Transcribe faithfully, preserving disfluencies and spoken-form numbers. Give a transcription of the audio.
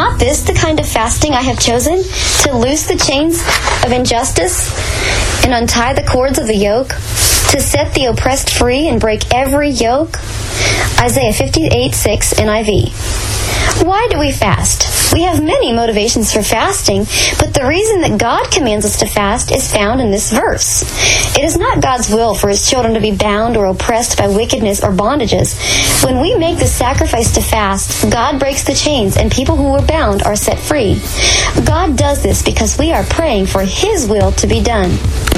not this the kind of fasting I have chosen? To loose the chains of injustice and untie the cords of the yoke? To set the oppressed free and break every yoke? Isaiah fifty-eight six N I V. Why do we fast? We have many motivations for fasting, but the reason that God commands us to fast is found in this verse. It is not God's will for His children to be bound or oppressed by wickedness or bondages. When we make the sacrifice to fast, God breaks the chains and people who were bound are set free. God does this because we are praying for His will to be done.